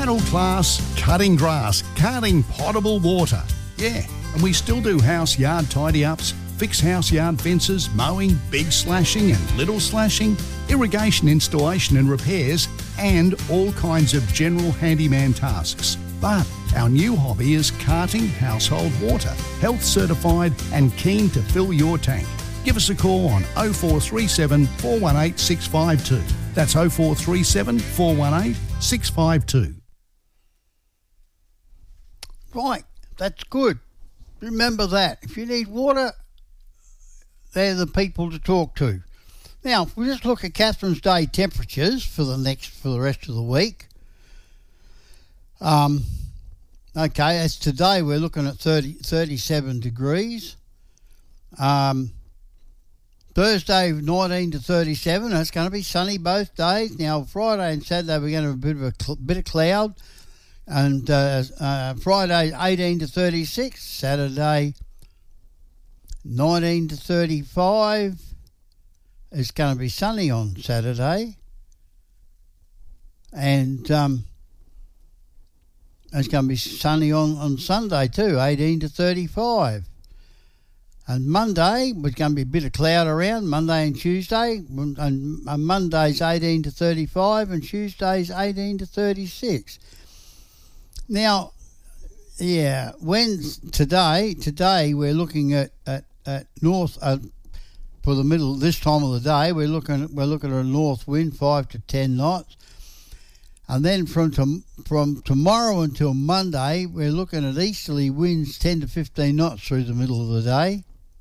Channel class cutting grass, carting potable water. Yeah, and we still do house yard tidy-ups, fix house yard fences, mowing, big slashing and little slashing, irrigation installation and repairs, and all kinds of general handyman tasks. But our new hobby is carting household water, health certified and keen to fill your tank. Give us a call on 0437 418 652. That's 0437 418 652. Right, that's good. Remember that. If you need water, they're the people to talk to. Now, if we just look at Catherine's Day temperatures for the rest of the week. Okay, as today we're looking at 37 degrees. Thursday 19 to 37. That's going to be sunny both days. Now Friday and Saturday we're going to have a bit of cloud, and Friday 18 to 36. Saturday 19 to 35. It's going to be sunny on Saturday, and it's going to be sunny on Sunday too, 18 to 35. And Monday, there's going to be a bit of cloud around, Monday and Tuesday. And Monday's 18 to 35 and Tuesday's 18 to 36. Now, yeah, today we're looking at north, for the middle, this time of the day, we're looking at a north wind, 5 to 10 knots. And then from tomorrow until Monday, we're looking at easterly winds 10 to 15 knots through the middle of the day.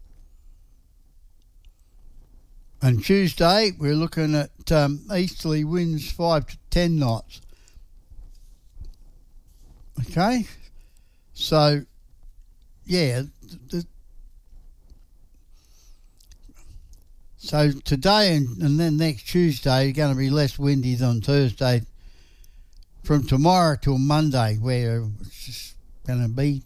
And Tuesday, we're looking at easterly winds 5 to 10 knots. Okay? So, yeah. So today and then next Tuesday are going to be less windy than Thursday. From tomorrow till Monday, where it's just going to be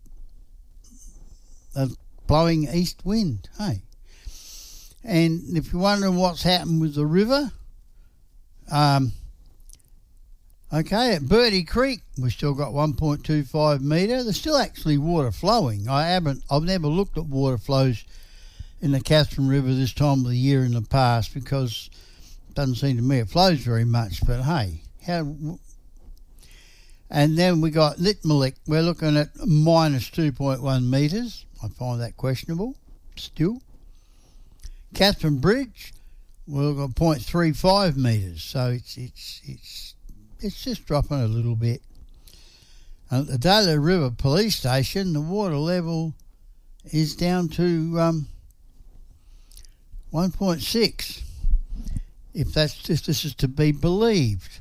a blowing east wind, hey? And if you're wondering what's happened with the river, okay, at Birdie Creek, we've still got 1.25 metre. There's still actually water flowing. I've never looked at water flows in the Catherine River this time of the year in the past, because it doesn't seem to me it flows very much. But hey, and then we got Litmalik. We're looking at minus 2.1 metres. I find that questionable still. Catherine Bridge, we've got 0.35 metres, so it's just dropping a little bit. And at the Daly River Police Station, the water level is down to 1.6, if this is to be believed.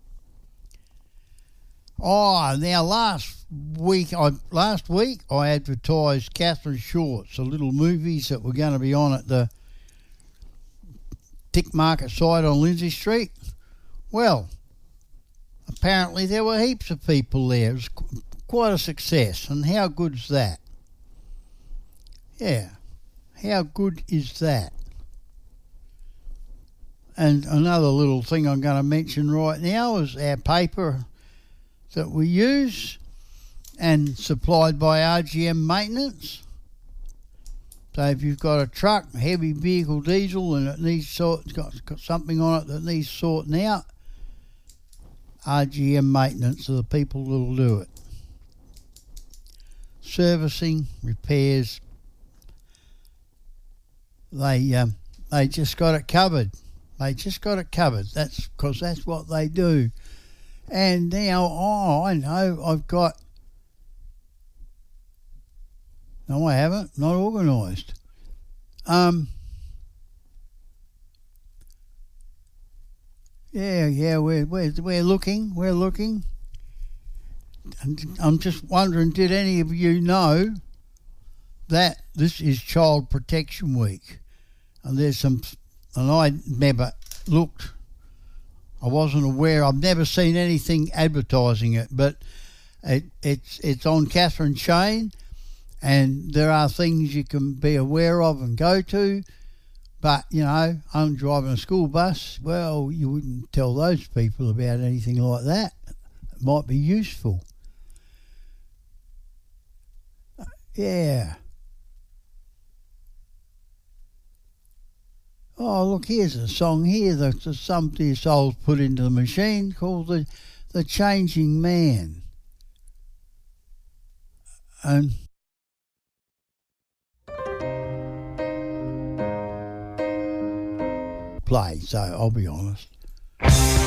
Oh, now last week I advertised Catherine Shorts, the little movies that were going to be on at the Tick Market site on Lindsay Street. Well, apparently there were heaps of people there. It was quite a success, and how good's that? Yeah, how good is that? And another little thing I'm going to mention right now is our paper that we use and supplied by RGM Maintenance. So if you've got a truck, heavy vehicle diesel, and it's got something on it that needs sorting out, RGM Maintenance are the people that will do it. Servicing, repairs, they just got it covered. They just got it covered. That's because that's what they do. And now, I know I've got... No, I haven't. Not organised. Yeah, we're looking. We're looking. And I'm just wondering, did any of you know that this is Child Protection Week? And I never looked. I wasn't aware. I've never seen anything advertising it, but it's on Catherine Shane, and there are things you can be aware of and go to. But, I'm driving a school bus. Well, you wouldn't tell those people about anything like that. might be useful. Yeah. Oh, look, here's a song here that some dear souls put into the machine called The Changing Man. And play, so I'll be honest.